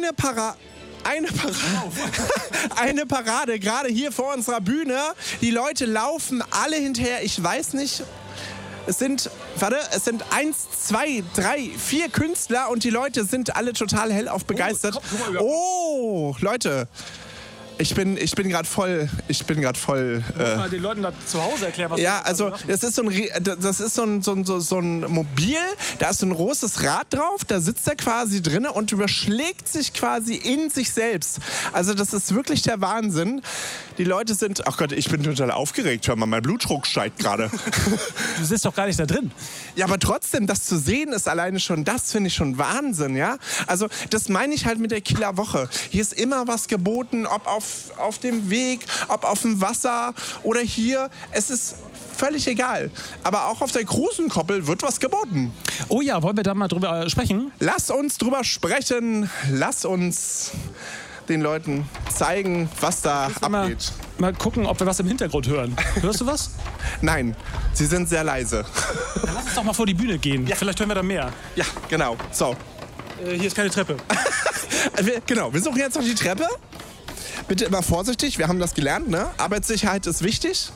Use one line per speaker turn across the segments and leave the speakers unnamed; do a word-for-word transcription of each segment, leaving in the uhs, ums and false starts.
eine Parade. Eine Parade, eine Parade, gerade hier vor unserer Bühne. Die Leute laufen alle hinterher. Ich weiß nicht, es sind, warte, es sind eins, zwei, drei, vier Künstler und die Leute sind alle total hellauf begeistert. Oh, komm, komm mal, oh Leute. Ich bin, ich bin gerade voll, ich bin gerade voll.
Äh, mal den Leuten da zu Hause erklären, was
ja, also das ist so ein, das ist so ein, so ein, so ein Mobil. Da ist so ein großes Rad drauf. Da sitzt er quasi drin und überschlägt sich quasi in sich selbst. Also das ist wirklich der Wahnsinn. Die Leute sind, ach Gott, ich bin total aufgeregt. Hör mal, mein Blutdruck steigt gerade.
Du sitzt doch gar nicht da drin.
Ja, aber trotzdem, das zu sehen ist alleine schon, das finde ich schon Wahnsinn, ja. Also das meine ich halt mit der Kieler Woche. Hier ist immer was geboten, ob auf auf dem Weg, ob auf dem Wasser oder hier. Es ist völlig egal. Aber auch auf der großen Koppel wird was geboten.
Oh ja, wollen wir da mal drüber äh, sprechen?
Lass uns drüber sprechen. Lass uns den Leuten zeigen, was da abgeht.
Mal, mal gucken, ob wir was im Hintergrund hören. Hörst du was?
Nein, sie sind sehr leise.
Dann lass uns doch mal vor die Bühne gehen. Ja. Vielleicht hören wir da mehr.
Ja, genau. So.
Äh, hier ist keine Treppe.
wir, genau, wir suchen jetzt noch die Treppe. Bitte immer vorsichtig, wir haben das gelernt, ne? Arbeitssicherheit ist wichtig.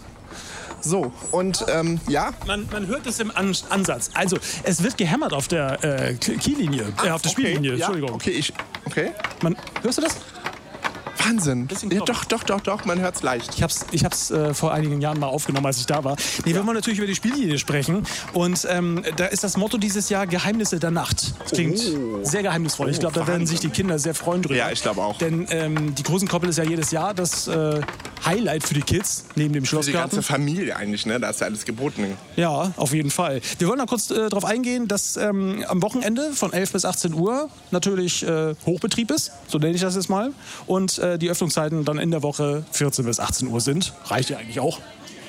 So, und ähm, ja.
Man, man hört es im An- Ansatz. Also, es wird gehämmert auf der äh, Kiellinie, äh, auf der
okay,
Spiellinie.
Ja,
Entschuldigung.
okay, ich. Okay.
Man, hörst du das?
Wahnsinn. Ja, doch, doch, doch, doch, man hört's leicht.
Ich hab's, ich hab's äh, vor einigen Jahren mal aufgenommen, als ich da war. Nee, ja. Wir wollen natürlich über die Spiellinie sprechen. Und ähm, da ist das Motto dieses Jahr Geheimnisse der Nacht. Das klingt oh. sehr geheimnisvoll. Ich glaube, da werden sich die Kinder sehr freuen drüber.
Ja, ich glaube auch.
Denn ähm, die großen Koppel ist ja jedes Jahr das äh, Highlight für die Kids, neben dem Schlossgarten.
Für die ganze Familie eigentlich, ne? Da ist ja alles geboten.
Ja, auf jeden Fall. Wir wollen da kurz äh, darauf eingehen, dass ähm, am Wochenende von elf bis achtzehn Uhr natürlich äh, Hochbetrieb ist, so nenne ich das jetzt mal. Und äh, die Öffnungszeiten dann in der Woche vierzehn bis achtzehn Uhr sind. Reicht ja eigentlich auch.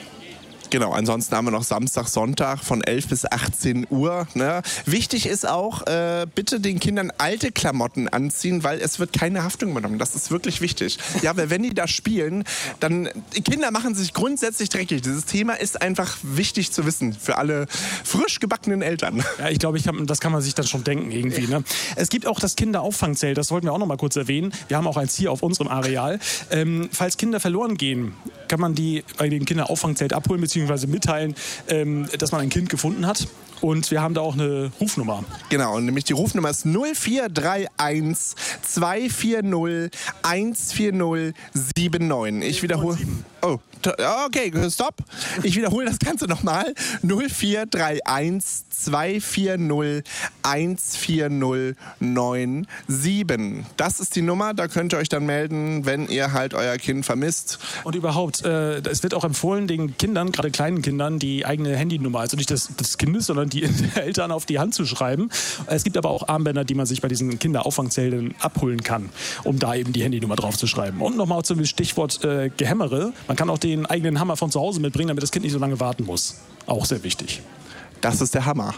Genau, ansonsten haben wir noch Samstag, Sonntag von elf bis achtzehn Uhr. Ne? Wichtig ist auch, äh, bitte den Kindern alte Klamotten anziehen, weil es wird keine Haftung übernommen. Das ist wirklich wichtig. Ja, weil wenn die da spielen, dann, die Kinder machen sich grundsätzlich dreckig. Dieses Thema ist einfach wichtig zu wissen für alle frisch gebackenen Eltern.
Ja, ich glaube, ich kann, das kann man sich dann schon denken irgendwie. Ne? Es gibt auch das Kinderauffangzelt, das sollten wir auch noch mal kurz erwähnen. Wir haben auch eins hier auf unserem Areal. Ähm, falls Kinder verloren gehen, kann man die bei dem Kinderauffangzelt abholen, beziehungsweise mitteilen, ähm, dass man ein Kind gefunden hat. Und wir haben da auch eine Rufnummer.
Genau, und nämlich die Rufnummer ist null vier drei eins zwei vier null eins vier null sieben neun. Ich wiederhole. Oh, okay, stopp. Ich wiederhole das Ganze nochmal. null vier drei eins zwei vier null eins vier null neun sieben. Das ist die Nummer, da könnt ihr euch dann melden, wenn ihr halt euer Kind vermisst.
Und überhaupt, äh, es wird auch empfohlen, den Kindern, gerade kleinen Kindern, die eigene Handynummer, also nicht des, des Kindes, sondern die der Eltern auf die Hand zu schreiben. Es gibt aber auch Armbänder, die man sich bei diesen Kinderauffangzelten abholen kann, um da eben die Handynummer drauf zu schreiben. Und nochmal zum Stichwort äh, Gehämmere. Man kann auch den eigenen Hammer von zu Hause mitbringen, damit das Kind nicht so lange warten muss. Auch sehr wichtig.
Das ist der Hammer.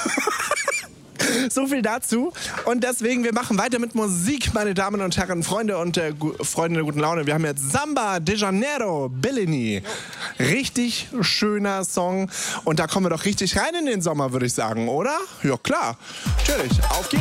So viel dazu. Und deswegen, wir machen weiter mit Musik, meine Damen und Herren, Freunde und äh, Freunde der guten Laune. Wir haben jetzt Samba de Janeiro, Bellini. Richtig schöner Song. Und da kommen wir doch richtig rein in den Sommer, würde ich sagen, oder? Ja, klar. Natürlich. Auf geht's.